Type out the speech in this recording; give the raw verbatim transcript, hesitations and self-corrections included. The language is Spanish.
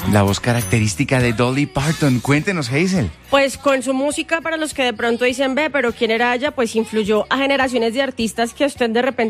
La voz característica de Dolly Parton. Cuéntenos, Hazel. Pues con su música, para los que de pronto dicen, ve, pero ¿quién era ella? Pues influyó a generaciones de artistas que usted de repente